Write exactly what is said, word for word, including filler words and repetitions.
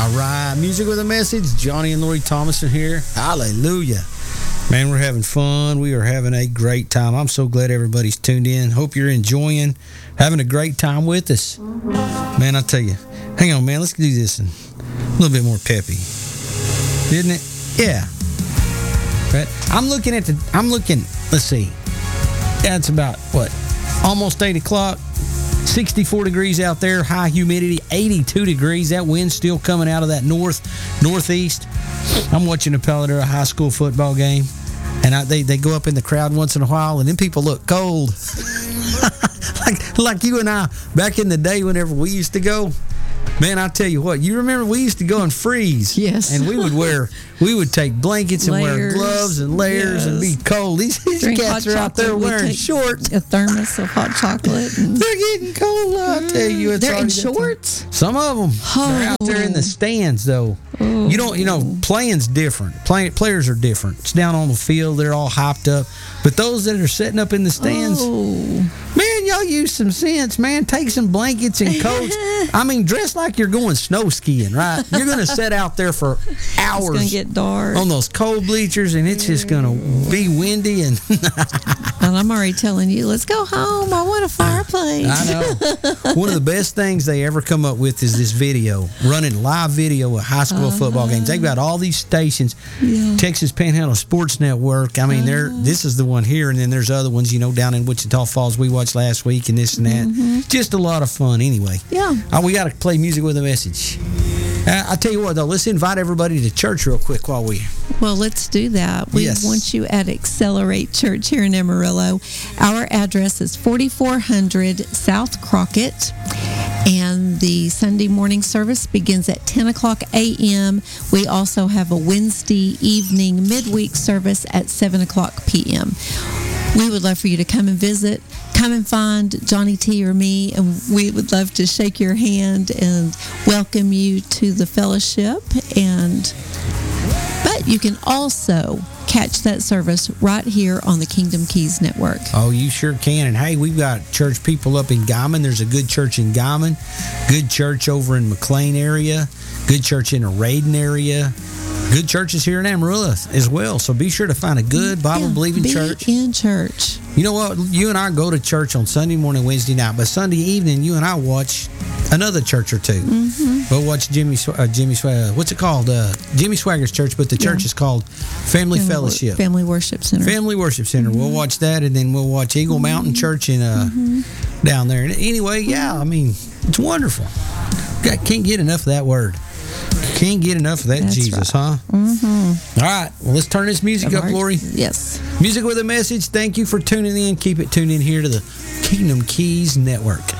All right, music with a message. Johnny and Lori Thomason here. Hallelujah. Man, we're having fun. We are having a great time. I'm so glad everybody's tuned in. Hope you're enjoying, having a great time with us. Man, I tell you, hang on, man. Let's do this and a little bit more peppy, isn't it? Yeah. Right. I'm looking at the. I'm looking. Let's see. Yeah, it's about what? Almost eight o'clock. sixty-four degrees out there, high humidity, eighty-two degrees. That wind's still coming out of that north, northeast. I'm watching a Palo Duro High School football game, and I, they, they go up in the crowd once in a while, and then people look cold. like, like you and I, back in the day whenever we used to go, man, I tell you what, you remember we used to go and freeze. Yes. And we would wear, we would take blankets and Layers. wear gloves and layers Yes. and be cold. These, these Drink cats hot are out there chocolate. We wearing take shorts. A thermos of hot chocolate. And They're getting cold, I tell you. It's they're in already that time. shorts? Some of them. They're out there in the stands, though. Oh. You don't, you know, playing's different. Play, players are different. It's down on the field. They're all hyped up. But those that are sitting up in the stands, Oh. man, y'all use some sense, man. Take some blankets and coats. I mean, dress like you're going snow skiing, right? You're going to sit out there for hours. It's going to get dark. On those cold bleachers, and it's just going to be windy. And And I'm already telling you, let's go home. I want a fireplace. I know. One of the best things they ever come up with is this video, running live video of high school uh-huh. football games. They've got all these stations. Yeah. Texas Panhandle Sports Network. I mean, uh-huh. they're this is the one here, and then there's other ones, you know, down in Wichita Falls we watched last week, and this and that. Mm-hmm. Just a lot of fun, anyway. Yeah. Uh, we got to play music with a message. Uh, I tell you what, though, let's invite everybody to church real quick while we. Well, let's do that. We yes. want you at Accelerate Church here in Amarillo. Our address is forty-four hundred South Crockett, and the Sunday morning service begins at ten o'clock a.m. We also have a Wednesday evening midweek service at seven o'clock p.m. We would love for you to come and visit. Come and find Johnny T or me, and we would love to shake your hand and welcome you to the fellowship. And but you can also catch that service right here on the Kingdom Keys Network. Oh, you sure can. And hey, we've got church people up in Guyman. There's a good church in Guyman, good church over in McLean area, good church in the Raiden area. Good churches here in Amarillo as well. So be sure to find a good Bible-believing yeah, church. Be in church. You know what? You and I go to church on Sunday morning, Wednesday night, but Sunday evening, you and I watch another church or two. Mm-hmm. We'll watch Jimmy, uh, Jimmy uh, what's it called? Uh, Jimmy Swagger's church, but the church yeah. is called Family, Family Fellowship. Family Worship Center. Family Worship Center. Mm-hmm. We'll watch that, and then we'll watch Eagle mm-hmm. Mountain Church in uh, mm-hmm. down there. And anyway, yeah, I mean, it's wonderful. Can't get enough of that word. Can't get enough of that That's Jesus, right. huh? Mm-hmm. All right. Well, let's turn this music up, Lori. Yes. Music with a message. Thank you for tuning in. Keep it tuned in here to the Kingdom Keys Network.